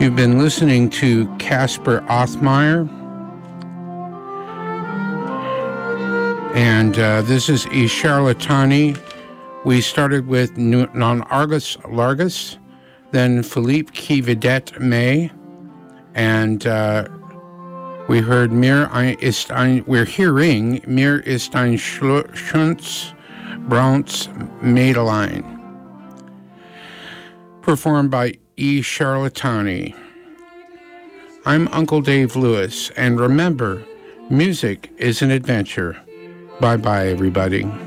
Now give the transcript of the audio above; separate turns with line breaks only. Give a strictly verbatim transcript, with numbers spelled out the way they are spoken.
You've been listening to Casper Othmeyer, and uh, this is E Charlatani. We started with Non Argus Largus, then Philippe qui Vedette May, and uh, we heard Mir ist ein, we're hearing Mir ist ein Schunz Brauns Mädelein, performed by E Charlatani. I'm Uncle Dave Lewis, and remember, music is an adventure. Bye-bye, everybody.